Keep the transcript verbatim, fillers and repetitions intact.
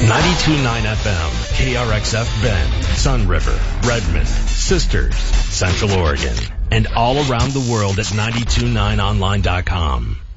ninety-two point nine F M, K R X F Bend, Sun River, Redmond, Sisters, Central Oregon, and all around the world at nine two nine online dot com.